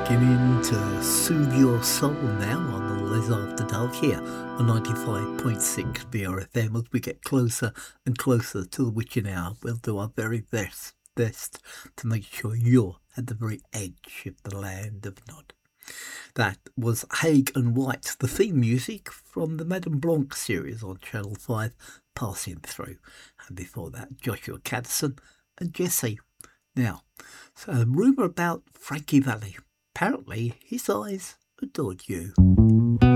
Beginning to soothe your soul now on the Les After Dark here on 95.6 BRFM. As we get closer and closer to the witching hour, we'll do our very best to make sure you're at the very edge of the land of Nod. That was Haig and White, the theme music from the Madame Blanc series on Channel 5, Passing Through. And before that, Joshua Caddison and Jessie. Now, so a rumour about Frankie Valli. Apparently, his eyes adored you.